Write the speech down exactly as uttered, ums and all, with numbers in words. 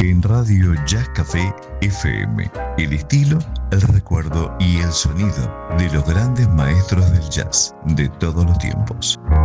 En Radio Jazz Café F M, el estilo, el recuerdo y el sonido de los grandes maestros del jazz de todos los tiempos.